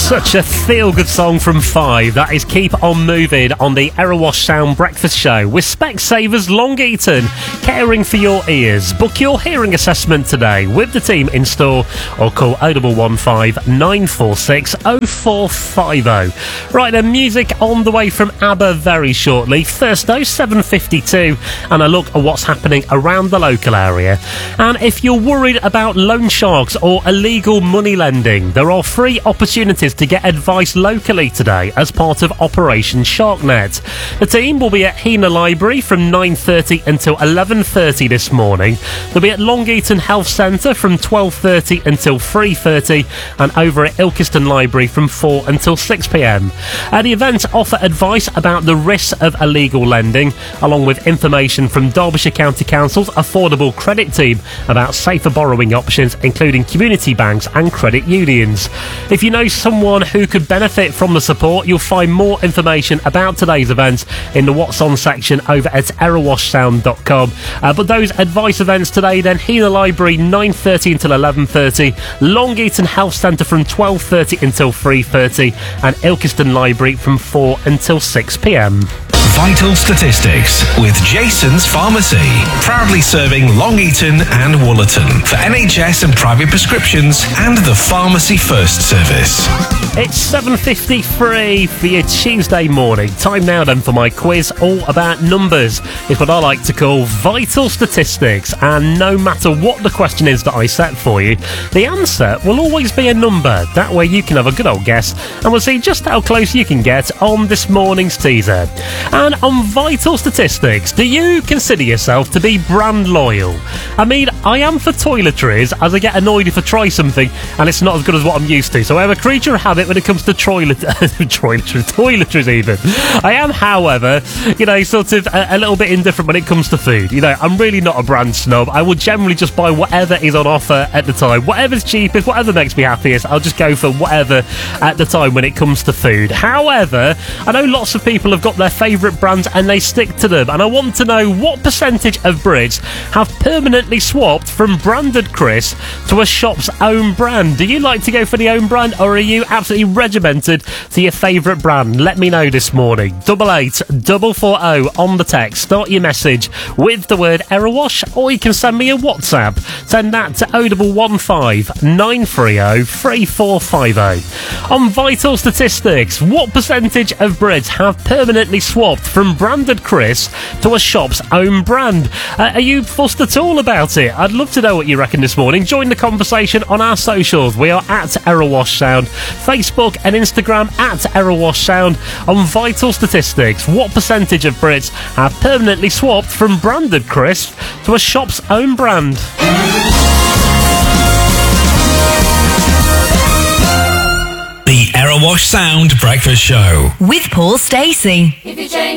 Such a feel-good song from Five. That is Keep On Moving on the Erewash Sound Breakfast Show with Specsavers Long Eaton, caring for your ears. Book your hearing assessment today with the team in store or call 0115 946 0450. Right then, music on the way from ABBA very shortly. First though, 7:52, and a look at what's happening around the local area. And if you're worried about loan sharks or illegal money lending, there are free opportunities to get advice locally today as part of Operation Sharknet. The team will be at Hena Library from 9:30 until 11:30 this morning. They'll be at Long Eaton Health Centre from 12:30 until 3:30 and over at Ilkeston Library from 4 until 6pm. The events offer advice about the risks of illegal lending, along with information from Derbyshire County Council's Affordable Credit Team about safer borrowing options, including community banks and credit unions. If you know someone who could benefit from the support, you'll find more information about today's events in the What's On section over at erewashsound.com. But those advice events today then, Hena Library 9:30 until 11:30, Long Eaton Health Centre from 12:30 until 3:30 and Ilkeston Library from 4 until 6pm. Vital Statistics with Jason's Pharmacy, proudly serving Long Eaton and Woollerton for NHS and private prescriptions and the Pharmacy First service. It's 7:53 for your Tuesday morning. Time now then for my quiz all about numbers. It's what I like to call Vital Statistics, and no matter what the question is that I set for you, the answer will always be a number. That way you can have a good old guess and we'll see just how close you can get on this morning's teaser. And on Vital Statistics, do you consider yourself to be brand loyal? I mean, I am for toiletries, as I get annoyed if I try something and it's not as good as what I'm used to. So I have a creature of habit when it comes to toiletries even. I am, however, sort of a little bit indifferent when it comes to food. I'm really not a brand snob. I will generally just buy whatever is on offer at the time. Whatever's cheapest, whatever makes me happiest, I'll just go for whatever at the time when it comes to food. However, I know lots of people have got their favourite brands and they stick to them, and I want to know what percentage of Brits have permanently swapped from branded crisps to a shop's own brand. Do you like to go for the own brand, or are you absolutely regimented to your favourite brand? Let me know this morning. 88440 on the text. Start your message with the word Erewash, or you can send me a WhatsApp. Send that to 0115 930 3450. On Vital Statistics, what percentage of Brits have permanently swapped from branded crisps to a shop's own brand? Are you fussed at all about it? I'd love to know what you reckon this morning. Join the conversation on our socials. We are at Erewash Sound, Facebook and Instagram at Erewash Sound. On Vital Statistics, what percentage of Brits have permanently swapped from branded crisps to a shop's own brand? The Erewash Sound Breakfast Show with Paul Stacey. If you change